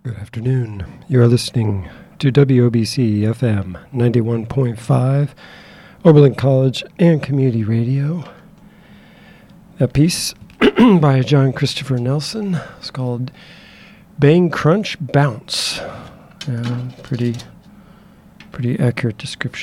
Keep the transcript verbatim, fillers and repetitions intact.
Afternoon. You are listening to W O B C F M ninety-one point five, Oberlin College and Community Radio. That piece by John Christopher Nelson is called Bang Crunch Bounce. Uh, pretty, pretty accurate description